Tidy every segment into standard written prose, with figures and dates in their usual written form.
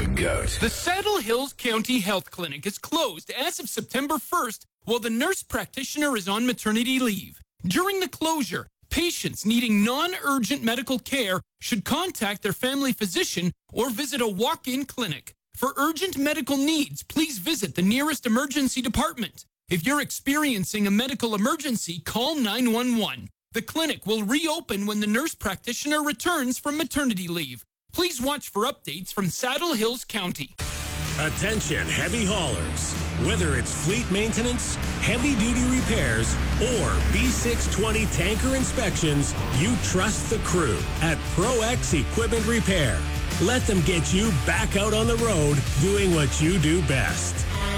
The GOAT. The Saddle Hills County Health Clinic is closed as of September 1st while the nurse practitioner is on maternity leave. During the closure, patients needing non-urgent medical care should contact their family physician or visit a walk-in clinic. For urgent medical needs, please visit the nearest emergency department. If you're experiencing a medical emergency, call 911. The clinic will reopen when the nurse practitioner returns from maternity leave. Please watch for updates from Saddle Hills County. Attention heavy haulers. Whether it's fleet maintenance, heavy-duty repairs, or B620 tanker inspections, you trust the crew at ProX Equipment Repair. Let them get you back out on the road doing what you do best.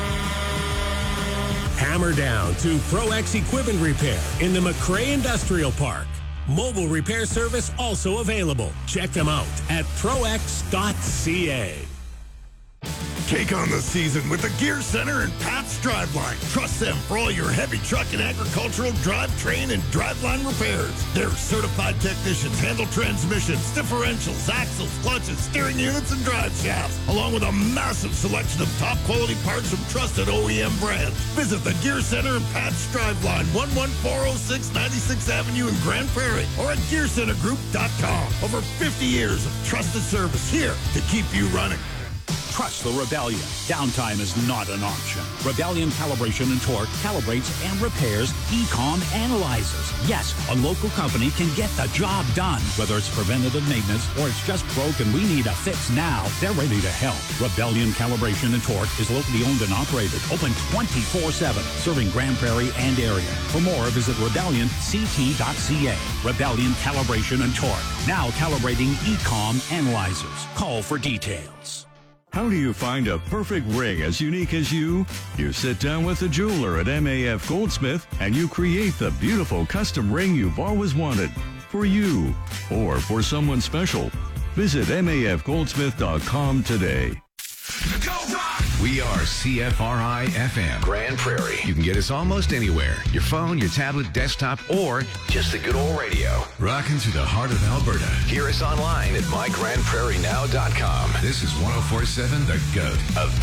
Hammer down to ProX Equipment Repair in the McRae Industrial Park. Mobile repair service also available. Check them out at prox.ca. Take on the season with the Gear Center and Pat's Driveline. Trust them for all your heavy truck and agricultural drivetrain and driveline repairs. Their certified technicians handle transmissions, differentials, axles, clutches, steering units, and drive shafts, along with a massive selection of top quality parts from trusted OEM brands. Visit the Gear Center and Pat's Driveline, 11406 96th Avenue in Grand Prairie, or at GearCenterGroup.com. Over 50 years of trusted service here to keep you running. Trust the Rebellion. Downtime is not an option. Rebellion Calibration and Torque calibrates and repairs ECOM analyzers. Yes, a local company can get the job done. Whether it's preventative maintenance or it's just broke and we need a fix now, they're ready to help. Rebellion Calibration and Torque is locally owned and operated. Open 24/7, serving Grand Prairie and area. For more, visit rebellionct.ca. Rebellion Calibration and Torque. Now calibrating ECOM analyzers. Call for details. How do you find a perfect ring as unique as you? You sit down with a jeweler at MAF Goldsmith and you create the beautiful custom ring you've always wanted. For you or for someone special. Visit mafgoldsmith.com today. We are CFRI FM, Grand Prairie. You can get us almost anywhere. Your phone, your tablet, desktop, or just the good old radio. Rocking through the heart of Alberta. Hear us online at mygrandprairienow.com. This is 104.7 The GOAT.